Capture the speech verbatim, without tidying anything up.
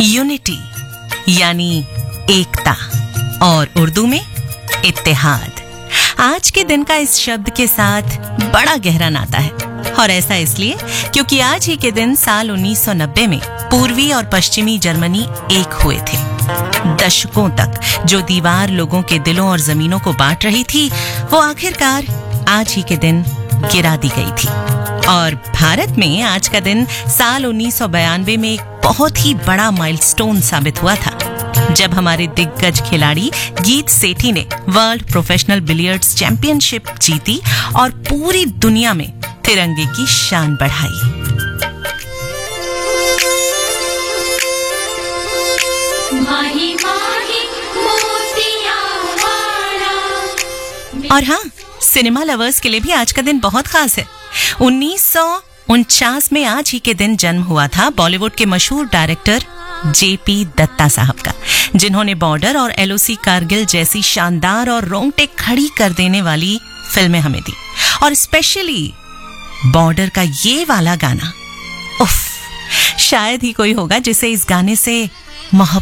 Unity यानी एकता और उर्दू में इत्तेहाद। आज के दिन का इस शब्द के साथ बड़ा गहरा नाता है और ऐसा इसलिए क्योंकि आज ही के दिन साल उन्नीस सौ नब्बे में पूर्वी और पश्चिमी जर्मनी एक हुए थे। दशकों तक जो दीवार लोगों के दिलों और जमीनों को बांट रही थी, वो आखिरकार आज ही के दिन गिरा दी गई थी। और भारत में आज का दिन साल उन्नीस सौ बयानवे में एक बहुत ही बड़ा माइलस्टोन साबित हुआ था, जब हमारे दिग्गज खिलाड़ी गीत सेठी ने वर्ल्ड प्रोफेशनल बिलियर्ड्स चैंपियनशिप जीती और पूरी दुनिया में तिरंगे की शान बढ़ाई। माही माही मोतिया वाला। और हाँ, सिनेमा लवर्स के लिए भी आज का दिन बहुत खास है। उन्नीस सौ उनचास में आज ही के दिन जन्म हुआ था बॉलीवुड के मशहूर डायरेक्टर जेपी दत्ता साहब का, जिन्होंने बॉर्डर और एलओसी कारगिल जैसी शानदार और रोंगटे खड़ी कर देने वाली फिल्में हमें दी। और स्पेशली बॉर्डर का ये वाला गाना, उफ, शायद ही कोई होगा जिसे इस गाने से मोहब्बत